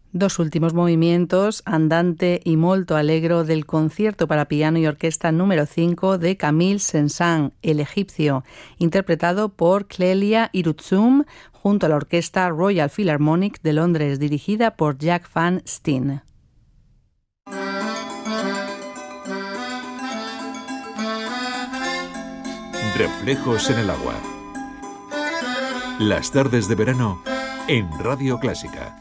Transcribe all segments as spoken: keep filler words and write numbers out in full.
Dos últimos movimientos, andante y molto allegro, del concierto para piano y orquesta número cinco de Camille Saint-Saëns, el egipcio, interpretado por Clelia Irutsum junto a la Orquesta Royal Philharmonic de Londres, dirigida por Jack Van Steen. Reflejos en el agua. Las tardes de verano en Radio Clásica.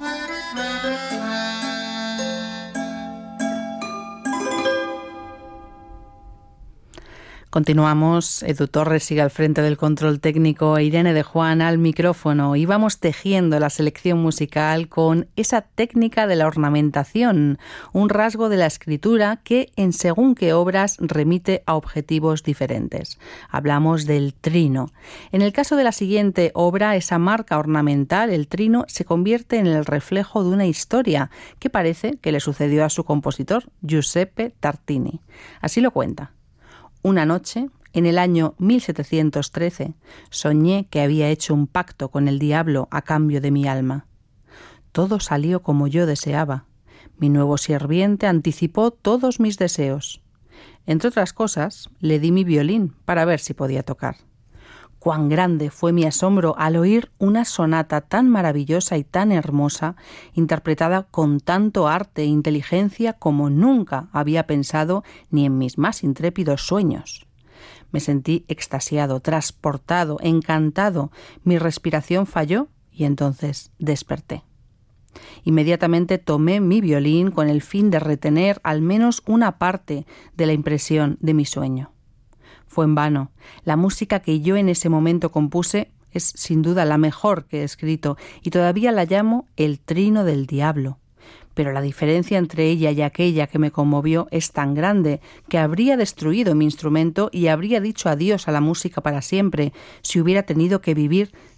Continuamos, Edu Torres sigue al frente del control técnico, Irene de Juan al micrófono, y vamos tejiendo la selección musical con esa técnica de la ornamentación, un rasgo de la escritura que en según qué obras remite a objetivos diferentes. Hablamos del trino. En el caso de la siguiente obra, esa marca ornamental, el trino, se convierte en el reflejo de una historia que parece que le sucedió a su compositor, Giuseppe Tartini. Así lo cuenta. Una noche, en el año mil setecientos trece, soñé que había hecho un pacto con el diablo a cambio de mi alma. Todo salió como yo deseaba. Mi nuevo sirviente anticipó todos mis deseos. Entre otras cosas, le di mi violín para ver si podía tocar. Cuán grande fue mi asombro al oír una sonata tan maravillosa y tan hermosa, interpretada con tanto arte e inteligencia como nunca había pensado ni en mis más intrépidos sueños. Me sentí extasiado, transportado, encantado. Mi respiración falló y entonces desperté. Inmediatamente tomé mi violín con el fin de retener al menos una parte de la impresión de mi sueño. Fue en vano. La música que yo en ese momento compuse es sin duda la mejor que he escrito y todavía la llamo el trino del diablo. Pero la diferencia entre ella y aquella que me conmovió es tan grande que habría destruido mi instrumento y habría dicho adiós a la música para siempre si hubiera tenido que vivir